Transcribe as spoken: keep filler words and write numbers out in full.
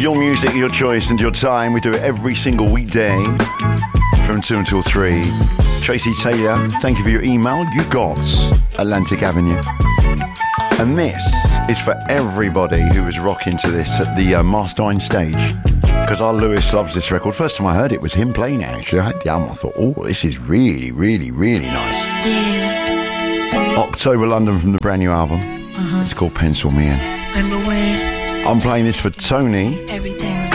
Your music, your choice and your time. We do it every single weekday from two until three. Tracy Taylor, thank you for your email. You got Atlantic Avenue. And this is for everybody who was rocking to this at the uh, Mastermind stage. Because our Lewis loves this record. First time I heard it was him playing it, actually. I had the album. I thought, oh, this is really, really, really nice. Yeah. October London from the brand new album. Uh-huh. It's called Pencil Me In. I'm playing this for Tony. Everything.